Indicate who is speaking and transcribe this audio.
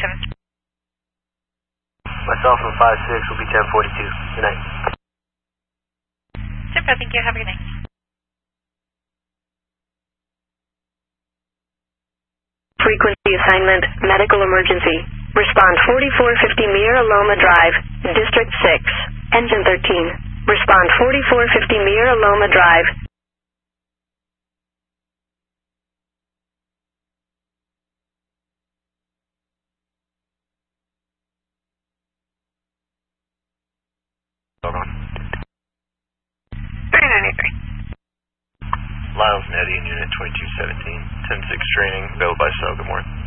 Speaker 1: Myself from 5-6 will be 1042. Good night.
Speaker 2: Super, thank you. Have a good night.
Speaker 3: Frequency assignment, medical emergency. Respond 4450 Mir Aloma Drive, District 6, Engine 13. Respond 4450 Mir Aloma Drive.
Speaker 1: Hold on.
Speaker 2: 393.
Speaker 1: Lyles Netty in Unit 2217. 10-6 training, available by cell. Good morning.